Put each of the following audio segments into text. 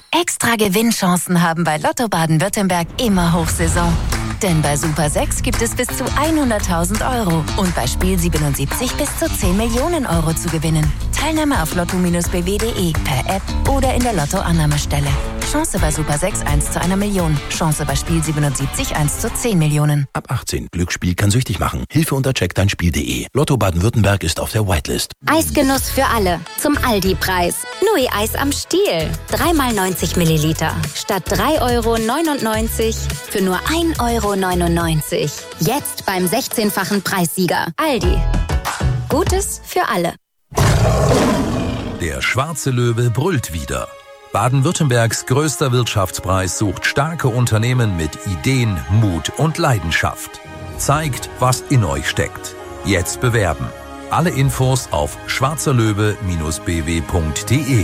Extra Gewinnchancen haben bei Lotto Baden-Württemberg immer Hochsaison. Denn bei Super 6 gibt es bis zu 100.000 € und bei Spiel 77 bis zu 10 Millionen € zu gewinnen. Teilnahme auf lotto-bw.de, per App oder in der Lotto-Annahmestelle. Chance bei Super 6 1 zu 1 Million. Chance bei Spiel 77 1 zu 10 Millionen. Ab 18. Glücksspiel kann süchtig machen. Hilfe unter checkdeinspiel.de. Lotto Baden-Württemberg ist auf der Whitelist. Eisgenuss für alle. Zum Aldi-Preis. Nui-Eis am Stiel. 3x90 Milliliter. Statt 3,99 € für nur 1,99 €. Jetzt beim 16-fachen Preissieger. Aldi. Gutes für alle. Der schwarze Löwe brüllt wieder. Baden-Württembergs größter Wirtschaftspreis sucht starke Unternehmen mit Ideen, Mut und Leidenschaft. Zeigt, was in euch steckt. Jetzt bewerben. Alle Infos auf schwarzerlöwe-bw.de.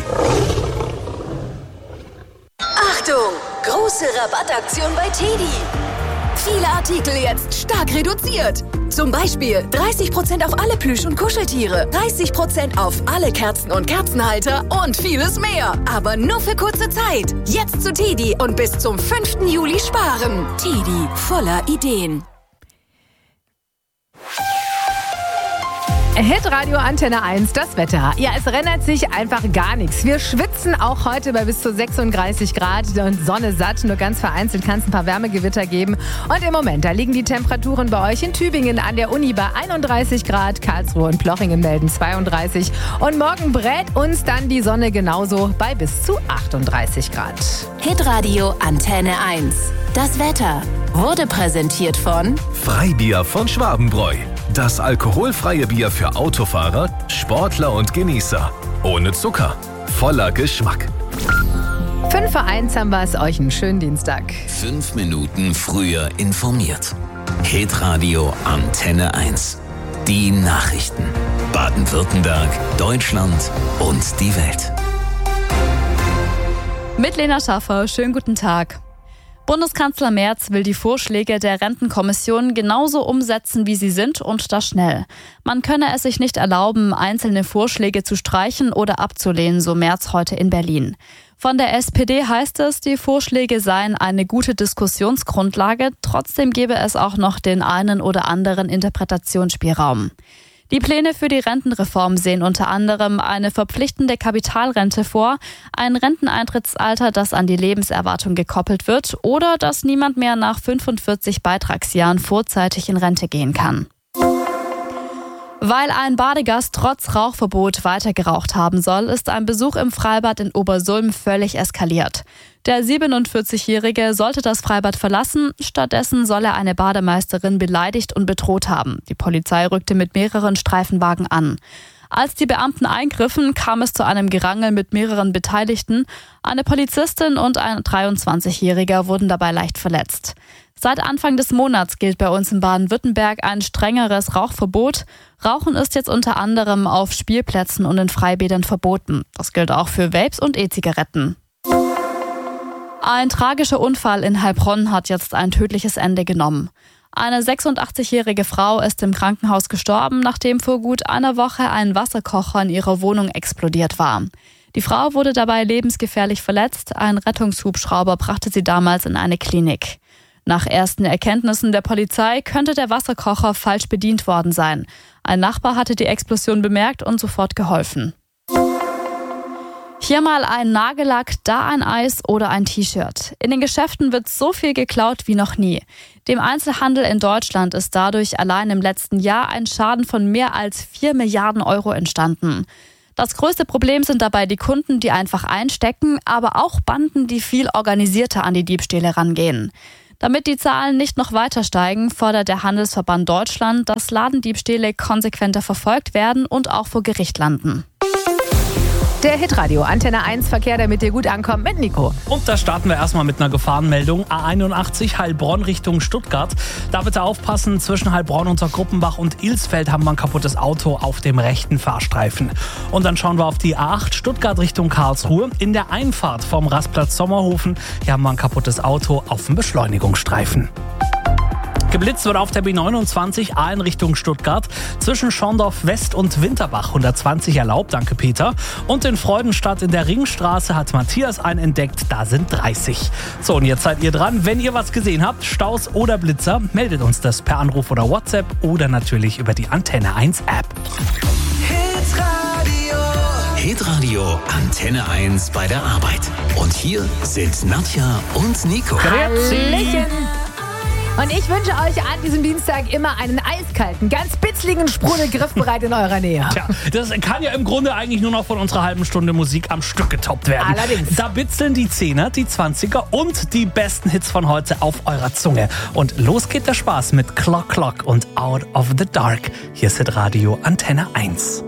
Achtung! Große Rabattaktion bei TEDi. Viele Artikel jetzt stark reduziert. Zum Beispiel 30% auf alle Plüsch- und Kuscheltiere, 30% auf alle Kerzen und Kerzenhalter und vieles mehr. Aber nur für kurze Zeit. Jetzt zu TEDi und bis zum 5. Juli sparen. TEDi, voller Ideen. Hitradio Antenne 1, das Wetter. Ja, es ändert sich einfach gar nichts. Wir schwitzen auch heute bei bis zu 36 Grad und Sonne satt. Nur ganz vereinzelt kann es ein paar Wärmegewitter geben. Und im Moment, da liegen die Temperaturen bei euch in Tübingen an der Uni bei 31 Grad. Karlsruhe und Plochingen melden 32. Und morgen brät uns dann die Sonne genauso bei bis zu 38 Grad. Hitradio Antenne 1. Das Wetter wurde präsentiert von Freibier von Schwabenbräu. Das alkoholfreie Bier für Autofahrer, Sportler und Genießer. Ohne Zucker, voller Geschmack. 5:01 haben wir es. Euch einen schönen Dienstag. 5 Minuten früher informiert. Hitradio Antenne 1. Die Nachrichten. Baden-Württemberg, Deutschland und die Welt. Mit Lena Schaffer, schönen guten Tag. Bundeskanzler Merz will die Vorschläge der Rentenkommission genauso umsetzen, wie sie sind und das schnell. Man könne es sich nicht erlauben, einzelne Vorschläge zu streichen oder abzulehnen, so Merz heute in Berlin. Von der SPD heißt es, die Vorschläge seien eine gute Diskussionsgrundlage, trotzdem gebe es auch noch den einen oder anderen Interpretationsspielraum. Die Pläne für die Rentenreform sehen unter anderem eine verpflichtende Kapitalrente vor, ein Renteneintrittsalter, das an die Lebenserwartung gekoppelt wird oder dass niemand mehr nach 45 Beitragsjahren vorzeitig in Rente gehen kann. Weil ein Badegast trotz Rauchverbot weiter geraucht haben soll, ist ein Besuch im Freibad in Obersulm völlig eskaliert. Der 47-Jährige sollte das Freibad verlassen, stattdessen soll er eine Bademeisterin beleidigt und bedroht haben. Die Polizei rückte mit mehreren Streifenwagen an. Als die Beamten eingriffen, kam es zu einem Gerangel mit mehreren Beteiligten. Eine Polizistin und ein 23-Jähriger wurden dabei leicht verletzt. Seit Anfang des Monats gilt bei uns in Baden-Württemberg ein strengeres Rauchverbot. Rauchen ist jetzt unter anderem auf Spielplätzen und in Freibädern verboten. Das gilt auch für Vapes und E-Zigaretten. Ein tragischer Unfall in Heilbronn hat jetzt ein tödliches Ende genommen. Eine 86-jährige Frau ist im Krankenhaus gestorben, nachdem vor gut einer Woche ein Wasserkocher in ihrer Wohnung explodiert war. Die Frau wurde dabei lebensgefährlich verletzt. Ein Rettungshubschrauber brachte sie damals in eine Klinik. Nach ersten Erkenntnissen der Polizei könnte der Wasserkocher falsch bedient worden sein. Ein Nachbar hatte die Explosion bemerkt und sofort geholfen. Hier mal ein Nagellack, da ein Eis oder ein T-Shirt. In den Geschäften wird so viel geklaut wie noch nie. Dem Einzelhandel in Deutschland ist dadurch allein im letzten Jahr ein Schaden von mehr als 4 Milliarden € entstanden. Das größte Problem sind dabei die Kunden, die einfach einstecken, aber auch Banden, die viel organisierter an die Diebstähle rangehen. Damit die Zahlen nicht noch weiter steigen, fordert der Handelsverband Deutschland, dass Ladendiebstähle konsequenter verfolgt werden und auch vor Gericht landen. Der Hitradio Antenne 1 Verkehr, damit ihr gut ankommt, mit Nico. Und da starten wir erstmal mit einer Gefahrenmeldung. A81 Heilbronn Richtung Stuttgart. Da bitte aufpassen, zwischen Heilbronn unter Gruppenbach und Ilsfeld haben wir ein kaputtes Auto auf dem rechten Fahrstreifen. Und dann schauen wir auf die A8 Stuttgart Richtung Karlsruhe. In der Einfahrt vom Rastplatz Sommerhofen, hier haben wir ein kaputtes Auto auf dem Beschleunigungsstreifen. Geblitzt wird auf der B29 A in Richtung Stuttgart. Zwischen Schorndorf West und Winterbach 120 erlaubt, danke Peter. Und in Freudenstadt in der Ringstraße hat Matthias einen entdeckt, da sind 30. So, und jetzt seid ihr dran. Wenn ihr was gesehen habt, Staus oder Blitzer, meldet uns das per Anruf oder WhatsApp oder natürlich über die Antenne 1 App. Hitradio Antenne 1 bei der Arbeit. Und hier sind Nadja und Nico. Hallöchen. Und ich wünsche euch an diesem Dienstag immer einen eiskalten, ganz bitzligen Sprudel griffbereit in eurer Nähe. Tja, das kann ja im Grunde eigentlich nur noch von unserer halben Stunde Musik am Stück getoppt werden. Allerdings. Da bitzeln die 10er, die 20er und die besten Hits von heute auf eurer Zunge. Und los geht der Spaß mit Clock Clock und Out of the Dark. Hier ist Hitradio Antenne 1.